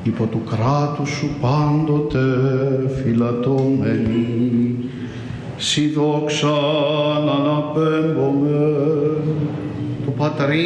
υπό του κράτους σου πάντοτε φυλατώμενοι, σοι δόξαν αναπέμπομε του Πατρί